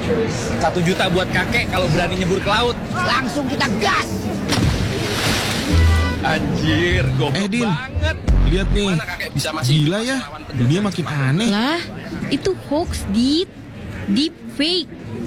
1 juta buat kakek kalau berani nyebur ke laut. Langsung kita gas. Anjir, goblok Din, banget. lihat nih. Mana kakek bisa masih Gila ya, dunia makin aneh. Lah, itu hoax, Dit. Deep fake.